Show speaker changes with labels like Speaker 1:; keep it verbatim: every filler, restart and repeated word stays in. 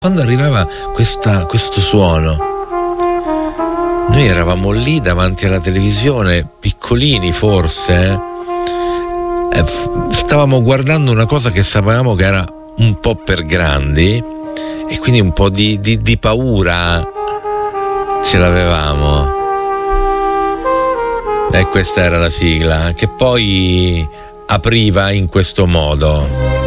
Speaker 1: quando arrivava questa, questo suono, noi eravamo lì davanti alla televisione, piccolini forse, eh, stavamo guardando una cosa che sapevamo che era un po' per grandi e quindi un po' di, di, di paura ce l'avevamo. E questa era la sigla che poi apriva in questo modo.